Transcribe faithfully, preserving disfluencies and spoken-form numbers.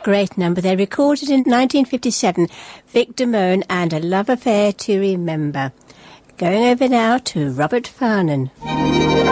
great number. They recorded in nineteen fifty-seven, Vic Damone and A Love Affair to Remember. Going over now to Robert Farnon.